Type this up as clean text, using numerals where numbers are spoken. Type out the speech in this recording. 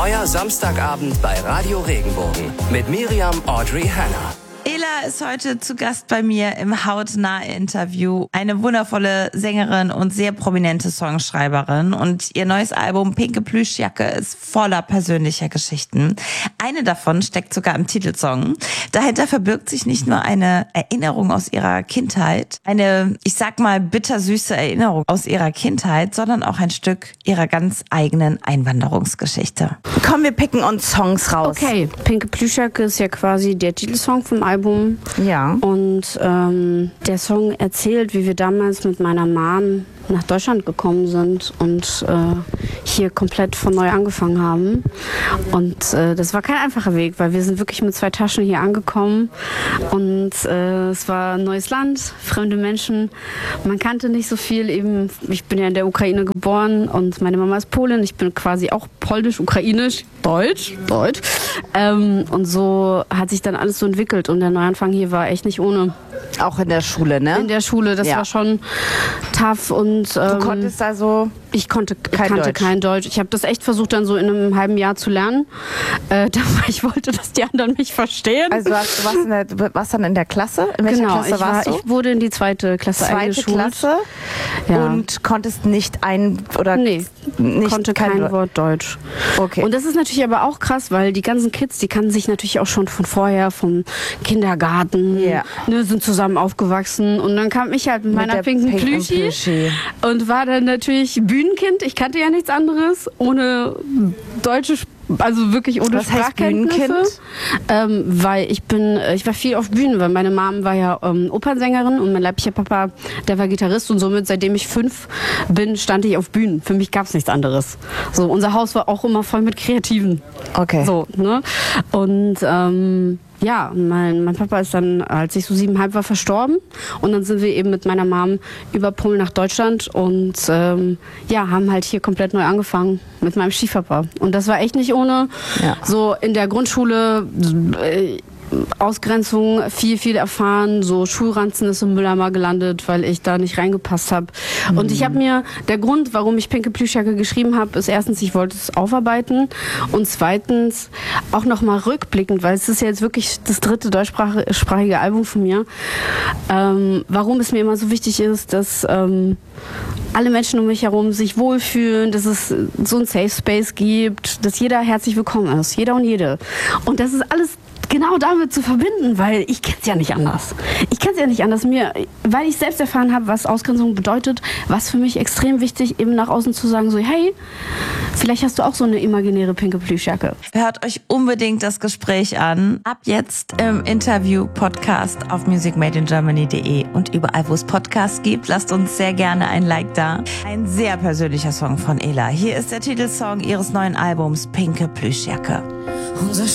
Euer Samstagabend bei Radio Regenbogen mit Miriam Audrey Hanna. Ela ist heute zu Gast bei mir im Hautnah-Interview. Eine wundervolle Sängerin und sehr prominente Songschreiberin. Und ihr neues Album Pinke Plüschjacke ist voller persönlicher Geschichten. Eine davon steckt sogar im Titelsong. Dahinter verbirgt sich nicht nur eine Erinnerung aus ihrer Kindheit, eine, ich sag mal, bittersüße Erinnerung aus ihrer Kindheit, sondern auch ein Stück ihrer ganz eigenen Einwanderungsgeschichte. Komm, wir picken uns Songs raus. Okay, Pinke Plüschjacke ist ja quasi der Titelsong vom Album. Ja. Und der Song erzählt, wie wir damals mit meiner Mom nach Deutschland gekommen sind und hier komplett von neu angefangen haben. Und das war kein einfacher Weg, weil wir sind wirklich mit 2 Taschen hier angekommen. Und es war ein neues Land, fremde Menschen. Man kannte nicht so viel. Eben, ich bin ja in der Ukraine geboren und meine Mama ist Polin. Ich bin quasi auch polnisch, ukrainisch, deutsch. Und so hat sich dann alles so entwickelt. Und der Neuanfang hier war echt nicht ohne. Auch in der Schule, ne? In der Schule, das war schon tough. Und du konntest also... Ich kannte kein Deutsch. Ich habe das echt versucht, dann so in einem halben Jahr zu lernen. Ich wollte, dass die anderen mich verstehen. Also du warst dann in der Klasse? In welcher Klasse warst du? Ich wurde in die 2. Klasse eingeschult. Klasse? Ja. Und konntest nicht konnte kein Wort Deutsch. Okay. Und das ist natürlich aber auch krass, weil die ganzen Kids, die kannten sich natürlich auch schon von vorher, vom Kindergarten, sind zusammen aufgewachsen. Und dann kam ich halt mit meiner pinken Plüschi und war dann natürlich Bühnenkind. Ich kannte ja nichts anderes, ohne deutsche also wirklich ohne Sprachkenntnisse. Weil ich war viel auf Bühnen, weil meine Mom war ja Opernsängerin und mein leiblicher Papa, der war Gitarrist und somit, seitdem ich 5 bin, stand ich auf Bühnen. Für mich gab es nichts anderes. So, unser Haus war auch immer voll mit Kreativen. Okay. So, ne? Und mein Papa ist dann, als ich so 7,5 war, verstorben. Und dann sind wir eben mit meiner Mom über Polen nach Deutschland und haben halt hier komplett neu angefangen mit meinem Stiefpapa. Und das war echt nicht ohne. Ja. So in der Grundschule Ausgrenzung viel erfahren, so Schulranzen ist im Mülleimer gelandet, weil ich da nicht reingepasst habe. Und ich habe mir, der Grund, warum ich Pinke Plüschjacke geschrieben habe, ist erstens, ich wollte es aufarbeiten und zweitens auch nochmal rückblickend, weil es ist ja jetzt wirklich das 3. deutschsprachige Album von mir, warum es mir immer so wichtig ist, dass alle Menschen um mich herum sich wohlfühlen, dass es so ein Safe Space gibt, dass jeder herzlich willkommen ist, jeder und jede. Und das ist alles genau damit zu verbinden, weil ich kenne es ja nicht anders. Weil ich selbst erfahren habe, was Ausgrenzung bedeutet, was für mich extrem wichtig, eben nach außen zu sagen, so hey, vielleicht hast du auch so eine imaginäre pinke Plüschjacke. Hört euch unbedingt das Gespräch an. Ab jetzt im Interview-Podcast auf musicmadeingermany.de und überall, wo es Podcasts gibt. Lasst uns sehr gerne ein Like da. Ein sehr persönlicher Song von Ela. Hier ist der Titelsong ihres neuen Albums Pinke Plüschjacke. Unser